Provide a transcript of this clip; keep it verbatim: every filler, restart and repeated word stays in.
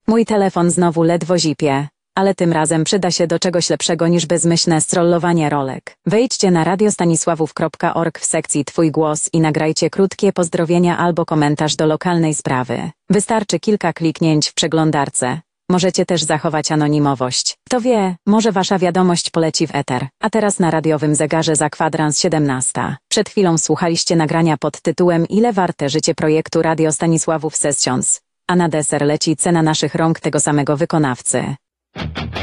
Mój telefon znowu ledwo zipie, ale tym razem przyda się do czegoś lepszego niż bezmyślne strollowanie rolek. Wejdźcie na radiostanisławów kropka org w sekcji Twój głos i nagrajcie krótkie pozdrowienia albo komentarz do lokalnej sprawy. Wystarczy kilka kliknięć w przeglądarce. Możecie też zachować anonimowość. Kto wie, może wasza wiadomość poleci w eter. A teraz na radiowym zegarze za kwadrans siedemnasta. Przed chwilą słuchaliście nagrania pod tytułem Ile warte życie projektu Radio Stanisławów Sessions. A na deser leci cena naszych rąk tego samego wykonawcy.